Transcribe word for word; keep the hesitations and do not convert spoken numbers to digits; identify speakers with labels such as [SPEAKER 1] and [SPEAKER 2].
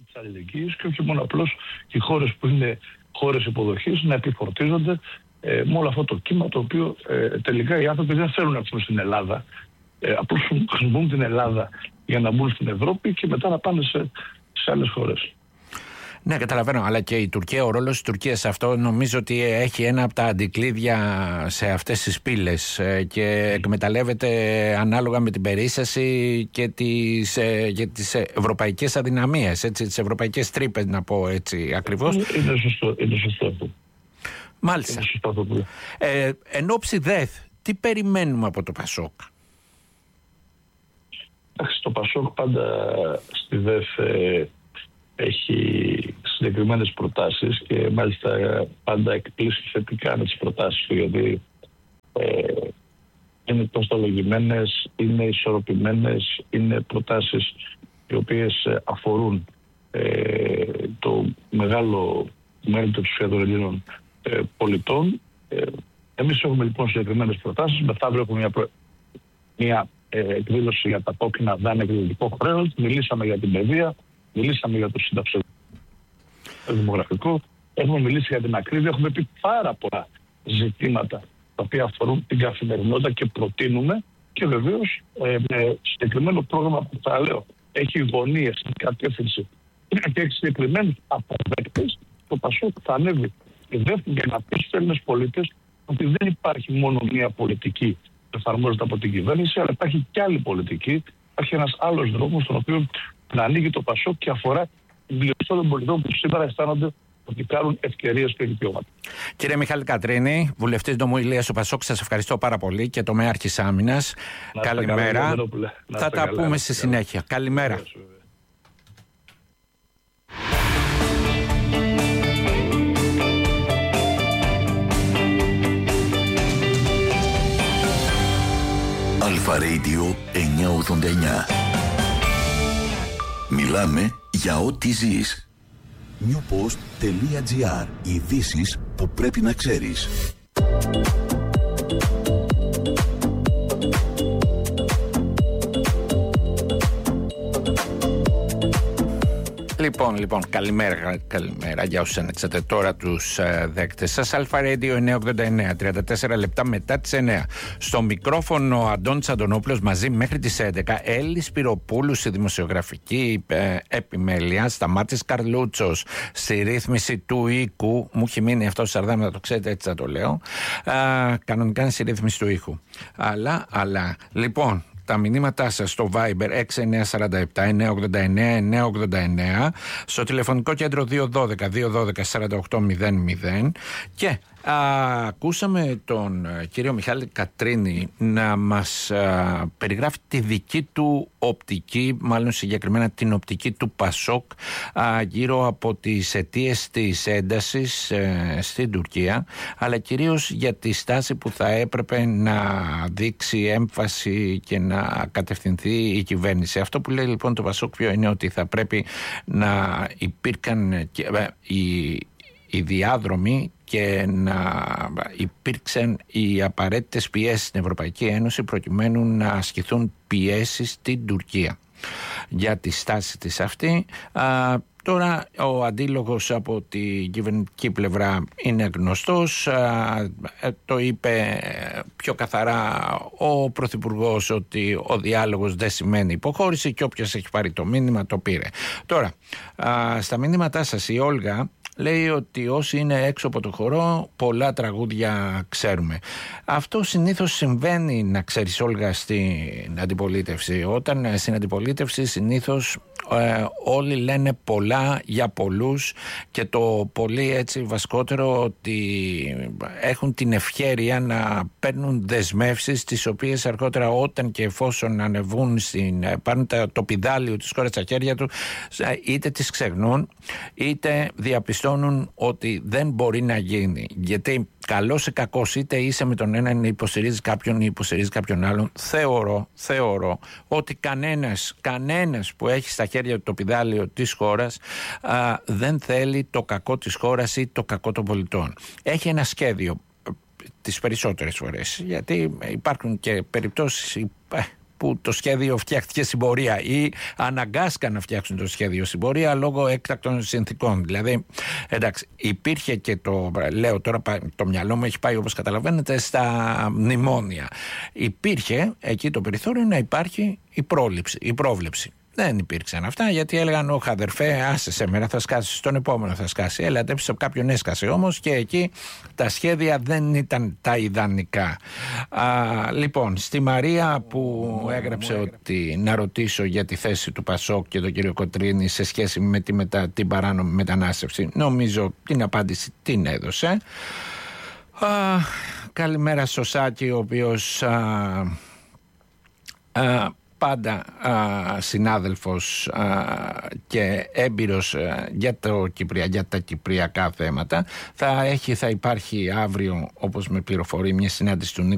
[SPEAKER 1] της αλληλεγγύης και όχι μόνο απλώς οι χώρες που είναι χώρες υποδοχής να επιφορτίζονται ε, με όλο αυτό το κύμα το οποίο ε, τελικά οι άνθρωποι δεν θέλουν να έρθουν στην Ελλάδα. Ε, απλώς χρησιμοποιούν την Ελλάδα για να μπουν στην Ευρώπη και μετά να πάνε σε, σε άλλες χώρες.
[SPEAKER 2] Ναι, καταλαβαίνω, αλλά και η Τουρκία, ο ρόλος της Τουρκίας σε αυτό νομίζω ότι έχει ένα από τα αντικλείδια σε αυτές τις πύλες και εκμεταλλεύεται ανάλογα με την περίσταση και τις, και τις ευρωπαϊκές αδυναμίες, έτσι, τις ευρωπαϊκές τρύπες, να πω έτσι ακριβώς.
[SPEAKER 1] Είναι σωστό, είναι σωστό αυτό.
[SPEAKER 2] Μάλιστα.
[SPEAKER 1] Είναι σωστό αυτό.
[SPEAKER 2] Ε, εν όψη ΔΕΘ, τι περιμένουμε από το ΠΑΣΟΚ?
[SPEAKER 1] Το ΠΑΣΟΚ πάντα στη ΔΕΘ ε, έχει συγκεκριμένες προτάσεις και μάλιστα πάντα εκπλήσει θετικά με τις προτάσεις του, γιατί ε, είναι προστολογημένες, είναι ισορροπημένες, είναι προτάσεις οι οποίες αφορούν ε, το μεγάλο μέρο του ψηφίου των Ελλήνων ε, πολιτών. Ε, εμείς έχουμε λοιπόν συγκεκριμένες προτάσεις. Μεθαύριο έχουμε μια, προ... μια ε, εκδήλωση για τα κόκκινα δάνεια και το δυτικό χρέος. Μιλήσαμε για την παιδεία. Μιλήσαμε για το συνταξιοδοτικό δημογραφικό, έχουμε μιλήσει για την ακρίβεια, έχουμε πει πάρα πολλά ζητήματα τα οποία αφορούν την καθημερινότητα και προτείνουμε και βεβαίως ε, με συγκεκριμένο πρόγραμμα που θα λέω έχει γωνίες στην κατεύθυνση και έχει συγκεκριμένους αποδέκτες, το ΠΑΣΟΚ θα ανέβει για να πει στους Έλληνες πολίτες ότι δεν υπάρχει μόνο μία πολιτική που εφαρμόζεται από την κυβέρνηση, αλλά υπάρχει και άλλη πολιτική, υπάρχει ένας άλλος δρόμος στον οποίο να ανοίγει το ΠΑΣΟΚ και αφορά την πλειοψηφία των πολιτών που σήμερα αισθάνονται ότι κάνουν ευκαιρίες και δικαιώματα.
[SPEAKER 2] Κύριε Μιχάλη Κατρίνη, βουλευτής Νομού Ηλίας του ΠΑΣΟΚ, σας ευχαριστώ πάρα πολύ και τομέαρχης άμυνας. Καλημέρα. Θα τα καλά, πούμε στη συνέχεια. Καλημέρα.
[SPEAKER 3] Αλφα Radio εννιακόσια ογδόντα εννιά. Μιλάμε για ό,τι ζεις. newpost.gr. Ειδήσεις που πρέπει να ξέρεις.
[SPEAKER 2] Λοιπόν, λοιπόν, καλημέρα, καλημέρα για όσους άνοιξατε τώρα τους ε, δέκτες σας. Αλφα Radio εννιακόσια ογδόντα εννέα, τριάντα τέσσερα λεπτά μετά τις εννέα. Στο μικρόφωνο ο Αντώνης Αντωνόπουλος μαζί μέχρι τις έντεκα. Έλλη Σπυροπούλου στη δημοσιογραφική ε, επιμέλεια. Σταμάτης Καρλούτσος στη ρύθμιση του οίκου. Μου έχει μείνει αυτό στο σαρδάμι, να το ξέρετε, έτσι θα το λέω. Ε, κανονικά είναι στη ρύθμιση του ήχου. Αλλά, αλλά, λοιπόν... Τα μηνύματά σας στο Viber έξι εννιά τέσσερα επτά εννιακόσια ογδόντα εννέα εννιακόσια ογδόντα εννέα, στο τηλεφωνικό κέντρο δύο ένα δύο δύο ένα δύο σαράντα οκτώ μηδέν μηδέν και α, ακούσαμε τον α, κύριο Μιχάλη Κατρίνη να μας α, περιγράφει τη δική του οπτική, μάλλον συγκεκριμένα την οπτική του ΠΑΣΟΚ α, γύρω από τις αιτίες της έντασης ε, στην Τουρκία, αλλά κυρίως για τη στάση που θα έπρεπε να δείξει έμφαση και να κατευθυνθεί η κυβέρνηση. Αυτό που λέει λοιπόν το ΠΑΣΟΚ ποιο είναι? Ότι θα πρέπει να υπήρχαν οι, οι διάδρομοι και να υπήρξαν οι απαραίτητες πιέσεις στην Ευρωπαϊκή Ένωση προκειμένου να ασκηθούν πιέσεις στην Τουρκία για τη στάση της αυτή. Α, τώρα ο αντίλογος από την κυβερνητική πλευρά είναι γνωστός. Α, το είπε πιο καθαρά ο Πρωθυπουργός ότι ο διάλογος δεν σημαίνει υποχώρηση και όποιος έχει πάρει το μήνυμα το πήρε. Τώρα, α, στα μήνυματά σας η Όλγα λέει ότι όσοι είναι έξω από το χορό πολλά τραγούδια ξέρουμε. Αυτό συνήθως συμβαίνει, να ξέρεις Όλγα, στην αντιπολίτευση. Όταν στην αντιπολίτευση συνήθως ε, όλοι λένε πολλά για πολλούς και το πολύ έτσι βασικότερο ότι έχουν την ευχέρεια να παίρνουν δεσμεύσεις τις οποίες αργότερα όταν και εφόσον ανεβούν στην, πάρουν το πηδάλιο της χώρας στα χέρια του είτε τις ξεχνούν είτε διαπιστώνουν ότι δεν μπορεί να γίνει, γιατί καλός ή κακός είτε είσαι με τον έναν υποστηρίζει κάποιον ή υποστηρίζει κάποιον άλλον, θεωρώ, θεωρώ ότι κανένας, κανένας που έχει στα χέρια του το πηδάλιο της χώρας α, δεν θέλει το κακό της χώρας ή το κακό των πολιτών. Έχει ένα σχέδιο τις περισσότερες φορές, γιατί υπάρχουν και περιπτώσεις που το σχέδιο φτιάχτηκε συμπορία ή αναγκάστηκαν να φτιάξουν το σχέδιο συμπορία λόγω έκτακτων συνθήκων. Δηλαδή, εντάξει, υπήρχε και το, λέω τώρα, το μυαλό μου έχει πάει όπως καταλαβαίνετε στα μνημόνια. Υπήρχε εκεί το περιθώριο να υπάρχει η πρόληψη, η πρόβλεψη. Δεν υπήρξαν αυτά, γιατί έλεγαν όχι αδερφέ, άσε σε μέρα, θα σκάσει, στον επόμενο θα σκάσει. Έλατε, σε κάποιον έσκασε όμως και εκεί τα σχέδια δεν ήταν τα ιδανικά. Α, λοιπόν, στη Μαρία που έγραψε ότι να ρωτήσω για τη θέση του Πασόκ και τον κύριο Κοτρίνη σε σχέση με τη μετα, την παράνομη μετανάστευση, νομίζω την απάντηση την έδωσε. Α, καλημέρα στο Σάκη, ο οποίος α, α, πάντα α, συνάδελφος α, και έμπειρος α, για, το Κυπρια, για τα κυπριακά θέματα. Θα, έχει, θα υπάρχει αύριο, όπως με πληροφορεί, μια συνάντηση του